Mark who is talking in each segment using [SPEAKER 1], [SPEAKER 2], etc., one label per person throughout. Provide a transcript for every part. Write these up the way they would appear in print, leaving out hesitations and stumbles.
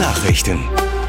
[SPEAKER 1] Nachrichten.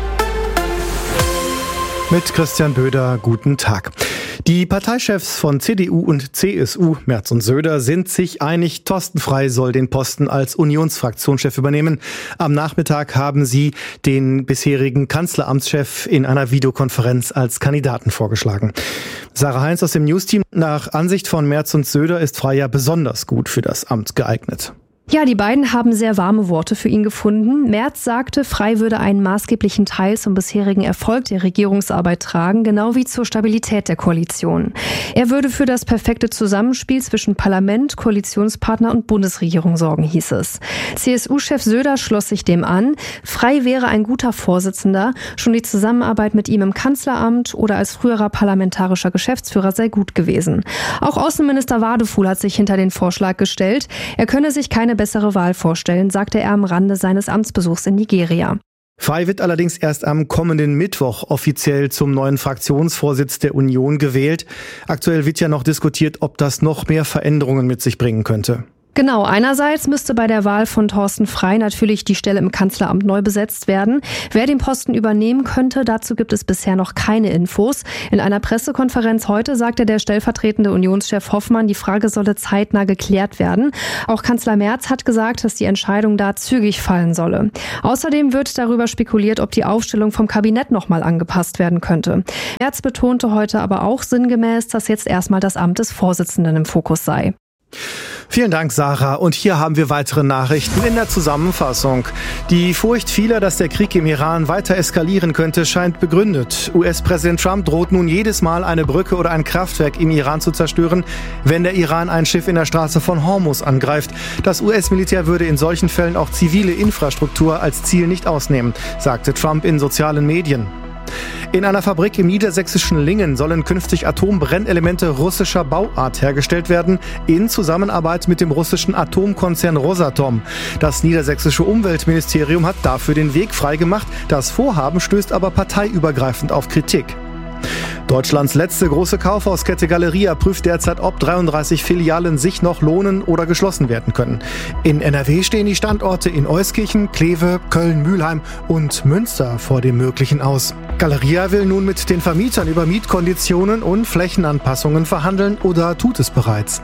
[SPEAKER 2] Mit Christian Böder, guten Tag. Die Parteichefs von CDU und CSU, Merz und Söder, sind sich einig, Thorsten Frey soll den Posten als Unionsfraktionschef übernehmen. Am Nachmittag haben sie den bisherigen Kanzleramtschef in einer Videokonferenz als Kandidaten vorgeschlagen. Sarah Heinz aus dem Newsteam. Nach Ansicht von Merz und Söder ist Frey ja besonders gut für das Amt geeignet.
[SPEAKER 3] Ja, die beiden haben sehr warme Worte für ihn gefunden. Merz sagte, Frey würde einen maßgeblichen Teil zum bisherigen Erfolg der Regierungsarbeit tragen, genau wie zur Stabilität der Koalition. Er würde für das perfekte Zusammenspiel zwischen Parlament, Koalitionspartner und Bundesregierung sorgen, hieß es. CSU-Chef Söder schloss sich dem an. Frey wäre ein guter Vorsitzender. Schon die Zusammenarbeit mit ihm im Kanzleramt oder als früherer parlamentarischer Geschäftsführer sei gut gewesen. Auch Außenminister Wadefuhl hat sich hinter den Vorschlag gestellt. Er könne sich keine bessere Wahl vorstellen, sagte er am Rande seines Amtsbesuchs in Nigeria.
[SPEAKER 2] Frey wird allerdings erst am kommenden Mittwoch offiziell zum neuen Fraktionsvorsitz der Union gewählt. Aktuell wird ja noch diskutiert, ob das noch mehr Veränderungen mit sich bringen könnte.
[SPEAKER 3] Genau, einerseits müsste bei der Wahl von Thorsten Frey natürlich die Stelle im Kanzleramt neu besetzt werden. Wer den Posten übernehmen könnte, dazu gibt es bisher noch keine Infos. In einer Pressekonferenz heute sagte der stellvertretende Unionschef Hoffmann, die Frage solle zeitnah geklärt werden. Auch Kanzler Merz hat gesagt, dass die Entscheidung da zügig fallen solle. Außerdem wird darüber spekuliert, ob die Aufstellung vom Kabinett nochmal angepasst werden könnte. Merz betonte heute aber auch sinngemäß, dass jetzt erstmal das Amt des Vorsitzenden im Fokus sei.
[SPEAKER 2] Vielen Dank, Sarah. Und hier haben wir weitere Nachrichten in der Zusammenfassung. Die Furcht vieler, dass der Krieg im Iran weiter eskalieren könnte, scheint begründet. US-Präsident Trump droht nun jedes Mal, eine Brücke oder ein Kraftwerk im Iran zu zerstören, wenn der Iran ein Schiff in der Straße von Hormuz angreift. Das US-Militär würde in solchen Fällen auch zivile Infrastruktur als Ziel nicht ausnehmen, sagte Trump in sozialen Medien. In einer Fabrik im niedersächsischen Lingen sollen künftig Atombrennelemente russischer Bauart hergestellt werden, in Zusammenarbeit mit dem russischen Atomkonzern Rosatom. Das niedersächsische Umweltministerium hat dafür den Weg freigemacht. Das Vorhaben stößt aber parteiübergreifend auf Kritik. Deutschlands letzte große Kaufhauskette Galeria prüft derzeit, ob 33 Filialen sich noch lohnen oder geschlossen werden können. In NRW stehen die Standorte in Euskirchen, Kleve, Köln, Mülheim und Münster vor dem Möglichen aus. Galeria will nun mit den Vermietern über Mietkonditionen und Flächenanpassungen verhandeln oder tut es bereits.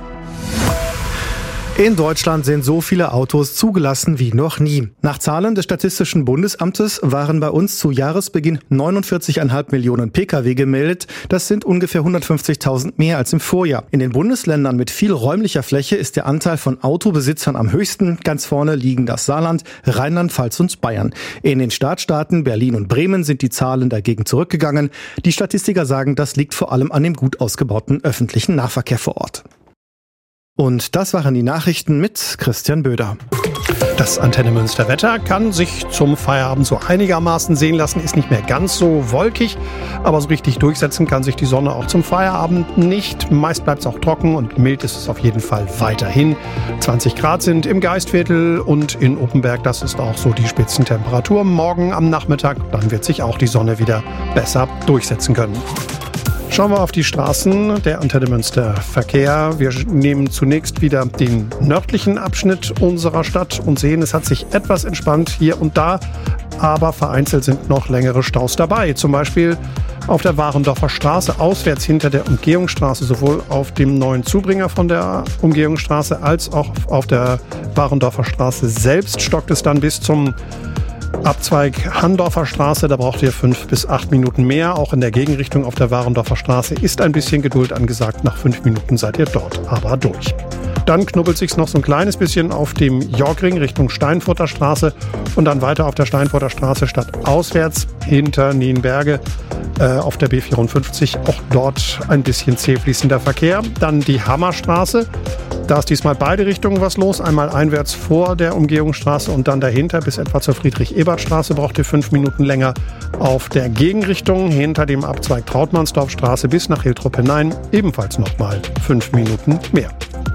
[SPEAKER 2] In Deutschland sind so viele Autos zugelassen wie noch nie. Nach Zahlen des Statistischen Bundesamtes waren bei uns zu Jahresbeginn 49,5 Millionen Pkw gemeldet. Das sind ungefähr 150.000 mehr als im Vorjahr. In den Bundesländern mit viel räumlicher Fläche ist der Anteil von Autobesitzern am höchsten. Ganz vorne liegen das Saarland, Rheinland-Pfalz und Bayern. In den Stadtstaaten Berlin und Bremen sind die Zahlen dagegen zurückgegangen. Die Statistiker sagen, das liegt vor allem an dem gut ausgebauten öffentlichen Nahverkehr vor Ort. Und das waren die Nachrichten mit Christian Böder.
[SPEAKER 4] Das Antenne Münster Wetter kann sich zum Feierabend so einigermaßen sehen lassen, ist nicht mehr ganz so wolkig, aber so richtig durchsetzen kann sich die Sonne auch zum Feierabend nicht. Meist bleibt es auch trocken und mild ist es auf jeden Fall weiterhin. 20 Grad sind im Geistviertel und in Uppenberg, das ist auch so die Spitzentemperatur. Morgen am Nachmittag, dann wird sich auch die Sonne wieder besser durchsetzen können. Schauen wir auf die Straßen der Antenne Münster Verkehr. Wir nehmen zunächst wieder den nördlichen Abschnitt unserer Stadt und sehen, es hat sich etwas entspannt hier und da, aber vereinzelt sind noch längere Staus dabei. Zum Beispiel auf der Warendorfer Straße auswärts hinter der Umgehungsstraße, sowohl auf dem neuen Zubringer von der Umgehungsstraße als auch auf der Warendorfer Straße selbst stockt es dann bis zum Abzweig Handorfer Straße, da braucht ihr 5 bis 8 Minuten mehr. Auch in der Gegenrichtung auf der Warendorfer Straße ist ein bisschen Geduld angesagt. Nach 5 Minuten seid ihr dort aber durch. Dann knubbelt sich's noch so ein kleines bisschen auf dem Jorgring Richtung Steinfurter Straße und dann weiter auf der Steinfurter Straße stadtauswärts hinter Nienberge auf der B54. Auch dort ein bisschen zäh fließender Verkehr. Dann die Hammerstraße. Da ist diesmal beide Richtungen was los. Einmal einwärts vor der Umgehungsstraße und dann dahinter bis etwa zur Friedrich-Ebert-Straße braucht ihr 5 Minuten länger. Auf der Gegenrichtung hinter dem Abzweig Trautmannsdorfstraße bis nach Hiltrup hinein ebenfalls nochmal 5 Minuten mehr.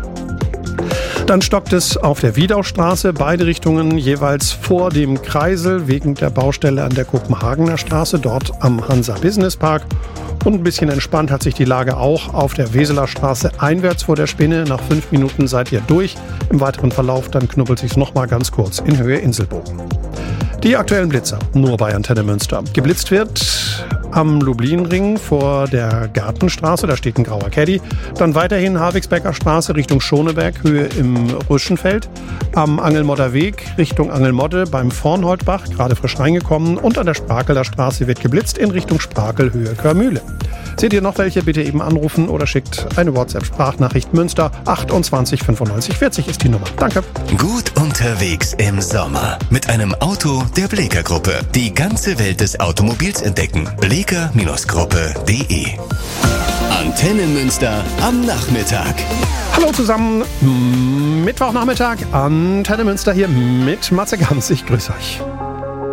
[SPEAKER 4] Dann stockt es auf der Wiedaustraße, beide Richtungen jeweils vor dem Kreisel wegen der Baustelle an der Kopenhagener Straße, dort am Hansa Business Park. Und ein bisschen entspannt hat sich die Lage auch auf der Weseler Straße einwärts vor der Spinne. Nach 5 Minuten seid ihr durch. Im weiteren Verlauf dann knubbelt sich's noch mal ganz kurz in Höhe Inselbogen. Die aktuellen Blitzer, nur bei Antenne Münster. Geblitzt wird am Lublinring vor der Gartenstraße, da steht ein grauer Caddy. Dann weiterhin Havigsbecker Straße Richtung Schoneberg, Höhe im Rüschenfeld. Am Angelmodder Weg Richtung Angelmodde beim Vornholtbach, gerade frisch reingekommen. Und an der Sprakeler Straße wird geblitzt in Richtung Sprakel, Höhe Körmühle. Seht ihr noch welche, bitte eben anrufen oder schickt eine WhatsApp-Sprachnachricht. Münster 28 95 40 ist die Nummer. Danke.
[SPEAKER 1] Gut unterwegs im Sommer mit einem Auto der Bleeker Gruppe. Die ganze Welt des Automobils entdecken. Bleeker-Gruppe.de. Antenne Münster am Nachmittag.
[SPEAKER 4] Hallo zusammen, Mittwochnachmittag, Antenne Münster hier mit Matze Ganz. Ich grüße euch.